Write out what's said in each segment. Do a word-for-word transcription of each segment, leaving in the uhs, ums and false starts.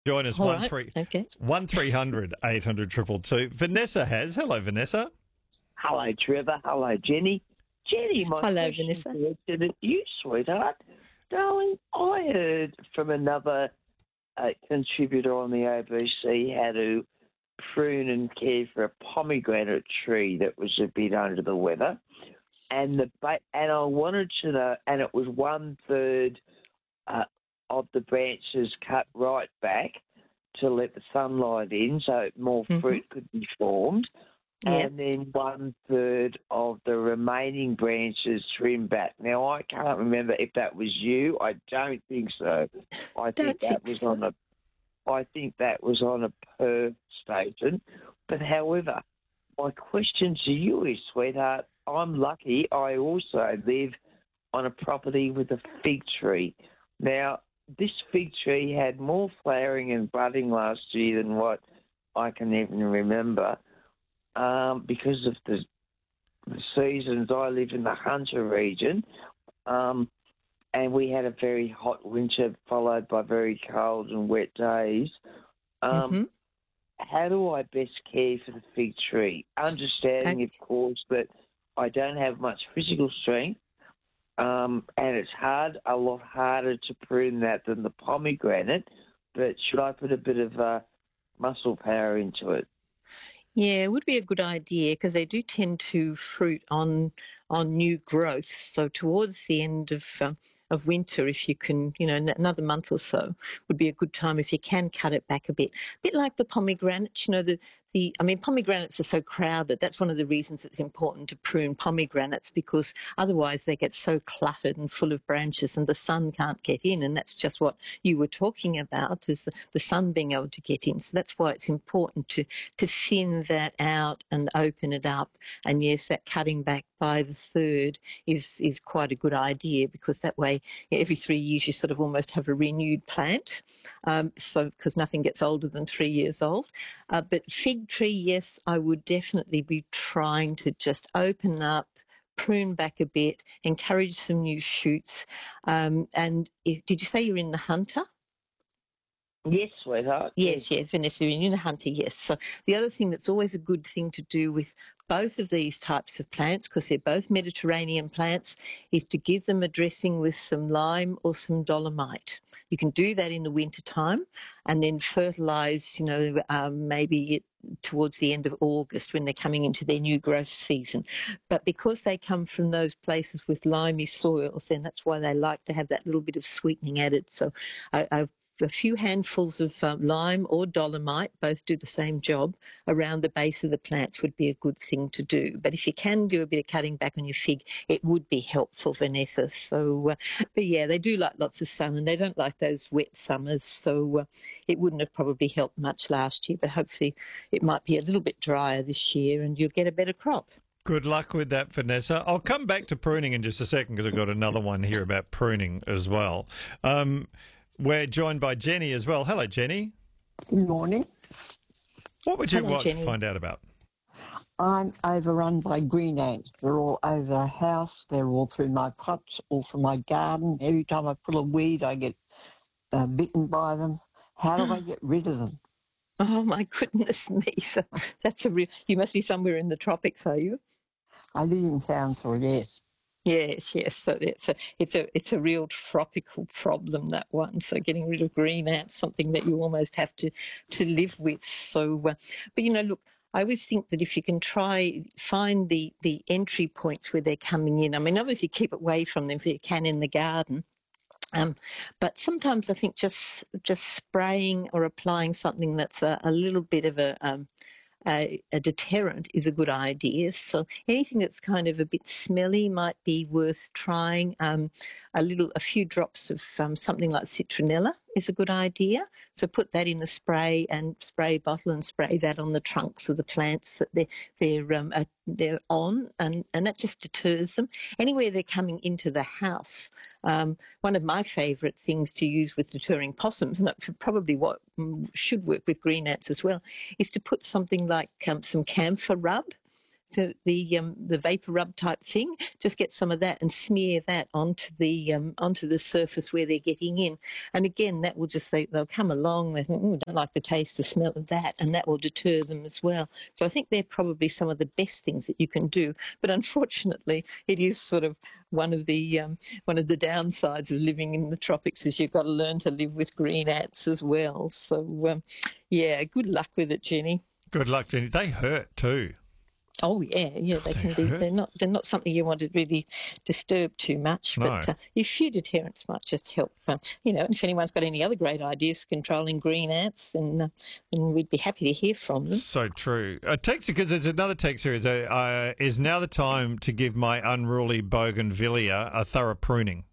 Join us, All one right. three Okay. one three hundred eight hundred two two two. Vanessa has. Hello, Vanessa. Hello, Trevor. Hello, Jenny. Jenny, my Hello, question's Vanessa. directed at you, sweetheart. Darling, I heard from another uh, contributor on the A B C how to prune and care for a pomegranate tree that was a bit under the weather. And the ba- and I wanted to know, and it was one third uh, of the branches cut right back to let the sunlight in so more Mhm. fruit could be formed. Yeah. And then one third of the remaining branches trimmed back. Now, I can't remember if that was you. I don't think so. I Don't think that think was so. on a I think that was on a Perth station. But however, my question to you is, sweetheart, I'm lucky. I also live on a property with a fig tree. Now, this fig tree had more flowering and budding last year than what I can even remember um, because of the, the seasons. I live in the Hunter region. Um, and we had a very hot winter followed by very cold and wet days. Um, Mhm. How do I best care for the fig tree? Understanding, Okay. of course, that I don't have much physical strength, um, and it's hard, a lot harder to prune that than the pomegranate, but should I put a bit of uh, muscle power into it? Yeah, it would be a good idea because they do tend to fruit on on new growth. So towards the end of um, of winter, if you can, you know, n- another month or so would be a good time if you can cut it back a bit. A bit like the pomegranate, you know, the the I mean, pomegranates are so crowded. That's one of the reasons it's important to prune pomegranates because otherwise they get so cluttered and full of branches and the sun can't get in. And that's just what you were talking about is the, the sun being able to get in. So that's why it's important to to thin that out and open it up. And yes, that cutting back by the third is is quite a good idea because that way every three years you sort of almost have a renewed plant. Um, so because nothing gets older than three years old. Uh, but fig tree, yes, I would definitely be trying to just open up, prune back a bit, encourage some new shoots. Um, and if, did you say you're in the Hunter? Yes, sweetheart, yes. Yes, yes, Vanessa, you're in a hunter, yes. So the other thing that's always a good thing to do with both of these types of plants, because they're both Mediterranean plants, is to give them a dressing with some lime or some dolomite. You can do that in the winter time and then fertilise, you know, um, maybe towards the end of August when they're coming into their new growth season. But because they come from those places with limey soils, then that's why they like to have that little bit of sweetening added. So I, I a few handfuls of um, lime or dolomite, both do the same job, around the base of the plants would be a good thing to do. But if you can do a bit of cutting back on your fig, it would be helpful, Vanessa. So, uh, but yeah, they do like lots of sun and they don't like those wet summers. So uh, it wouldn't have probably helped much last year, but hopefully it might be a little bit drier this year and you'll get a better crop. Good luck with that, Vanessa. I'll come back to pruning in just a second because I've got another one here about pruning as well. Um, We're joined by Jenny as well. Hello, Jenny. Good morning. What would you Hello, like Jenny. to find out about? I'm overrun by green ants. They're all over the house. They're all through my pots, all through my garden. Every time I pull a weed, I get uh, bitten by them. How do I get rid of them? Oh my goodness me! So that's a real. You must be somewhere in the tropics, are you? I live in Townsville, yes. Yes, yes. So it's a it's a it's a real tropical problem, that one. So getting rid of green ants, something that you almost have to to live with. So, uh, but you know, look, I always think that if you can try find the the entry points where they're coming in. I mean, obviously keep away from them if you can in the garden. Um, but sometimes I think just just spraying or applying something that's a, a little bit of a um, a, a deterrent is a good idea. So anything that's kind of a bit smelly might be worth trying. Um, a little, a few drops of um, something like citronella is a good idea. So put that in a spray and spray bottle and spray that on the trunks of the plants that they're they're um, uh, they're on, and and that just deters them. Anywhere they're coming into the house. Um, one of my favourite things to use with deterring possums, and probably what should work with green ants as well, is to put something like um, some camphor rub. the the, um, the vapor rub type thing. Just get some of that and smear that onto the um, onto the surface where they're getting in. And again, that will just they, they'll come along. They think, oh, don't like the taste, the smell of that, and that will deter them as well. So I think they're probably some of the best things that you can do. But unfortunately, it is sort of one of the um, one of the downsides of living in the tropics is you've got to learn to live with green ants as well. So um, yeah, good luck with it, Jenny. Good luck, Jenny. They hurt too. Oh yeah, yeah, they, They can be. hurt. They're not. They're not something you want to really disturb too much. No. But uh, your few deterrents might just help. Uh, you know, if anyone's got any other great ideas for controlling green ants, then, uh, then we'd be happy to hear from them. So true. A text, because there's another text here. Uh, is now the time to give my unruly bougainvillea a thorough pruning?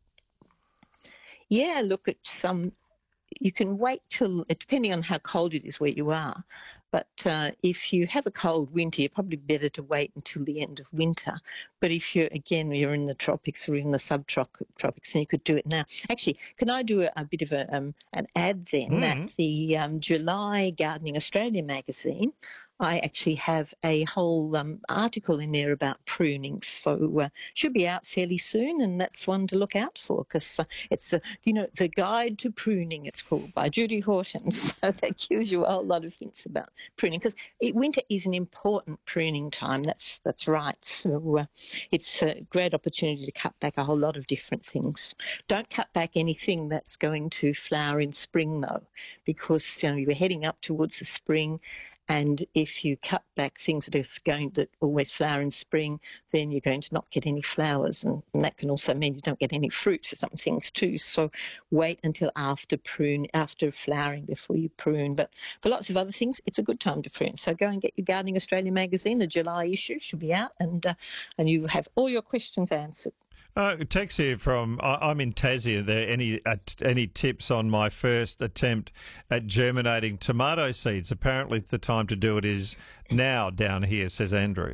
Yeah, look at some. You can wait till, depending on how cold it is where you are. But uh, if you have a cold winter, you're probably better to wait until the end of winter. But if you're, again, you're in the tropics or in the subtropics, then you could do it now. Actually, can I do a, a bit of a, um, an ad then? Mm. That the um, July Gardening Australia magazine, I actually have a whole um, article in there about pruning. So uh, should be out fairly soon, and that's one to look out for because uh, it's, uh, you know, The Guide to Pruning, it's called, by Judy Horton. So that gives you a whole lot of hints about pruning because winter is an important pruning time. That's that's right. So uh, it's a great opportunity to cut back a whole lot of different things. Don't cut back anything that's going to flower in spring, though, because, you know, you're heading up towards the spring. And if you cut back things that are going that always flower in spring, then you're going to not get any flowers, and, and that can also mean you don't get any fruit for some things too. So wait until after prune, after flowering before you prune. But for lots of other things, it's a good time to prune. So go and get your Gardening Australia magazine. The July issue should be out, and uh, and you have all your questions answered. Uh, text here from, I, I'm in Tassie. Are there any uh, any tips on my first attempt at germinating tomato seeds? Apparently the time to do it is now down here, says Andrew.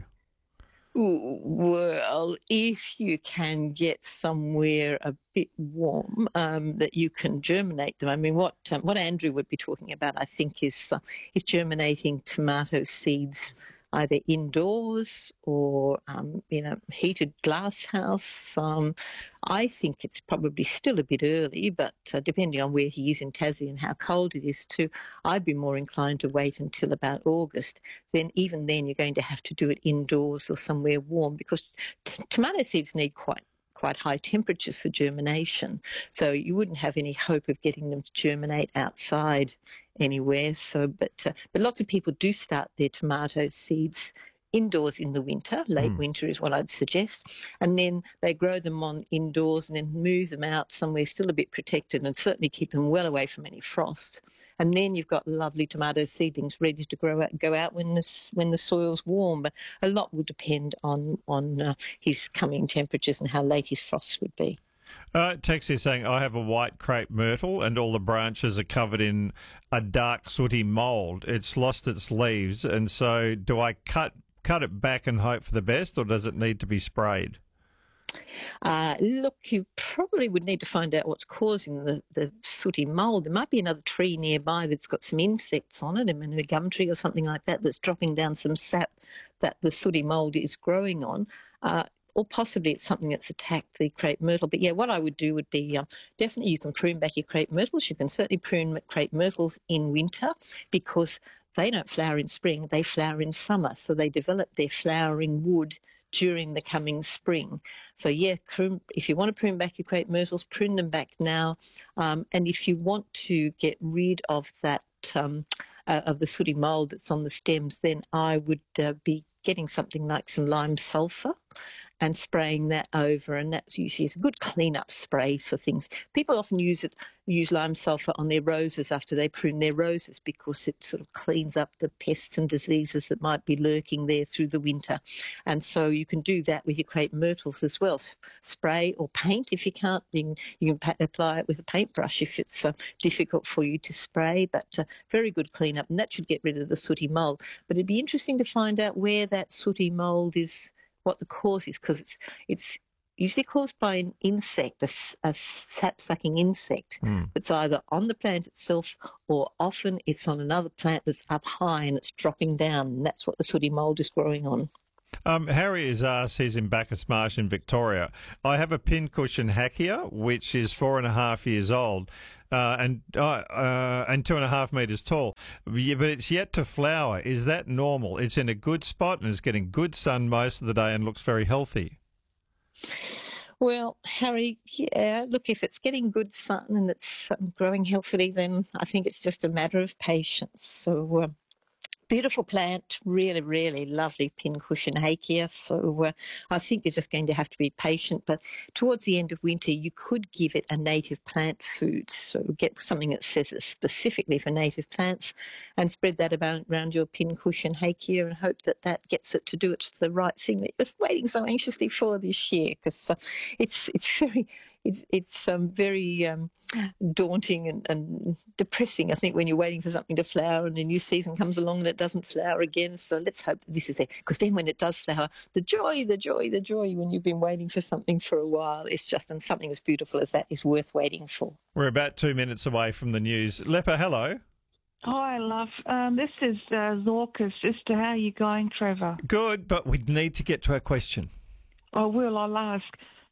Ooh, well, if you can get somewhere a bit warm um, that you can germinate them. I mean, what um, what Andrew would be talking about, I think, is uh, is germinating tomato seeds either indoors or um, in a heated glass house. Um, I think it's probably still a bit early, but uh, depending on where he is in Tassie and how cold it is too, I'd be more inclined to wait until about August. Then even then you're going to have to do it indoors or somewhere warm because t- tomato seeds need quite quite high temperatures for germination. So you wouldn't have any hope of getting them to germinate outside anywhere. So, but uh, but lots of people do start their tomato seeds indoors in the winter. Late mm. winter is what I'd suggest. And then they grow them on indoors and then move them out somewhere still a bit protected and certainly keep them well away from any frost. And then you've got lovely tomato seedlings ready to grow out, go out when this when the soil's warm. But a lot will depend on on uh, his coming temperatures and how late his frosts would be. Uh, text here saying, I have a white crepe myrtle and all the branches are covered in a dark sooty mould. It's lost its leaves, and so do I cut cut it back and hope for the best, or does it need to be sprayed? Uh, look, you probably would need to find out what's causing the, the sooty mould. There might be another tree nearby that's got some insects on it, I mean, a gum tree or something like that, that's dropping down some sap that the sooty mould is growing on. Uh, or possibly it's something that's attacked the crepe myrtle. But, yeah, what I would do would be um, definitely you can prune back your crepe myrtles. You can certainly prune crepe myrtles in winter because they don't flower in spring, they flower in summer. So they develop their flowering wood during the coming spring. So, yeah, prune, if you want to prune back your crepe myrtles, prune them back now. Um, and if you want to get rid of that, um, uh, of the sooty mould that's on the stems, then I would uh, be getting something like some lime sulphur and spraying that over, and that's usually a good clean-up spray for things. People often use it, use lime sulphur on their roses after they prune their roses because it sort of cleans up the pests and diseases that might be lurking there through the winter. And so you can do that with your crepe myrtles as well. Spray or paint if you can't. You can, you can pa- apply it with a paintbrush if it's uh, difficult for you to spray, but uh, very good clean-up, and that should get rid of the sooty mould. But it'd be interesting to find out where that sooty mould is, what the cause is, because it's it's usually caused by an insect, a, a sap-sucking insect. Mm. It's either on the plant itself or often it's on another plant that's up high and it's dropping down, and that's what the sooty mould is growing on. Um, Harry has asked, he's in Bacchus Marsh in Victoria. I have a pincushion Hakea, which is four and a half years old uh, and uh, uh, and two and a half metres tall. Yeah, but it's yet to flower. Is that normal? It's in a good spot and it's getting good sun most of the day and looks very healthy. Well, Harry, yeah, look, if it's getting good sun and it's um, growing healthily, then I think it's just a matter of patience. So, uh, beautiful plant, really, really lovely pincushion Hakea. So uh, I think you're just going to have to be patient. But towards the end of winter, you could give it a native plant food. So get something that says it's specifically for native plants and spread that about around your pincushion Hakea and hope that that gets it to do it the right thing that you're waiting so anxiously for this year, because uh, it's it's very it's it's um, very um, daunting and, and depressing, I think, when you're waiting for something to flower and a new season comes along and it doesn't flower again. So let's hope that this is it, because then when it does flower, the joy, the joy, the joy when you've been waiting for something for a while, it's just, and something as beautiful as that is worth waiting for. We're about two minutes away from the news. Lepa, hello. Hi, love. Um, this is uh, Zorka, sister. How are you going, Trevor? Good, but we need to get to our question. I will, I'll ask.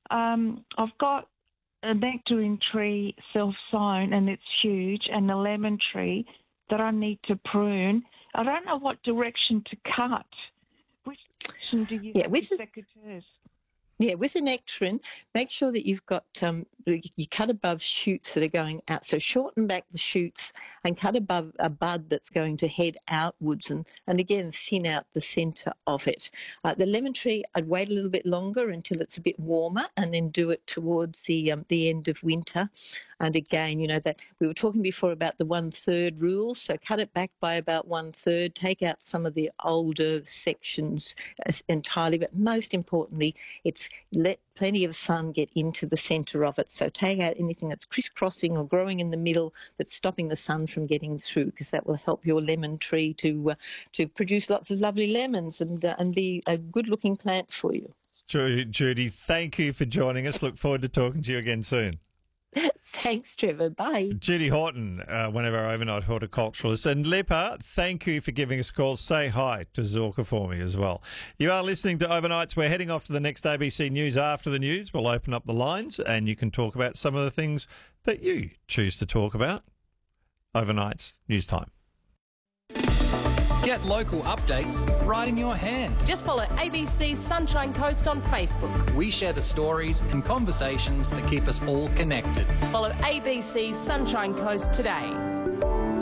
Um, I've got a nectarine tree self-sown and it's huge, and a lemon tree that I need to prune. I don't know what direction to cut. Which direction do you yeah, have with the the, secateurs? Yeah, with a nectarine, make sure that you've got, um, you cut above shoots that are going out. So shorten back the shoots and cut above a bud that's going to head outwards, and, and again, thin out the centre of it. Uh, the lemon tree, I'd wait a little bit longer until it's a bit warmer and then do it towards the um, the end of winter. And again, you know, that we were talking before about the one-third rule, so cut it back by about one-third, take out some of the older sections entirely, but most importantly, it's let plenty of sun get into the centre of it. So take out anything that's crisscrossing or growing in the middle that's stopping the sun from getting through, because that will help your lemon tree to uh, to produce lots of lovely lemons and uh, and be a good-looking plant for you. Judy, thank you for joining us. Look forward to talking to you again soon. Thanks, Trevor. Bye. Judy Horton, uh, one of our overnight horticulturalists. And Lepa, thank you for giving us a call. Say hi to Zorka for me as well. You are listening to Overnights. We're heading off to the next A B C News. After the news, we'll open up the lines and you can talk about some of the things that you choose to talk about. Overnights, news time. Get local updates right in your hand. Just follow A B C Sunshine Coast on Facebook. We share the stories and conversations that keep us all connected. Follow A B C Sunshine Coast today.